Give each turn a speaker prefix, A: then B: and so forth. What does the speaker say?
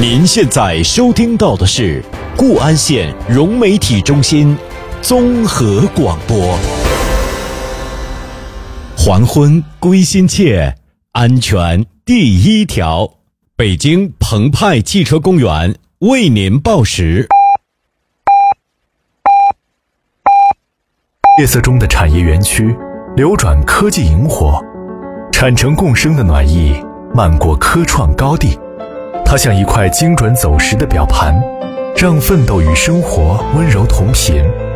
A: 您现在收听到的是固安县融媒体中心综合广播。黄昏归心切，安全第一条。北京澎湃汽车公园为您报时。
B: 夜色中的产业园区流转科技萤火，产城共生的暖意漫过科创高地，它像一块精准走时的表盘，让奋斗与生活温柔同频。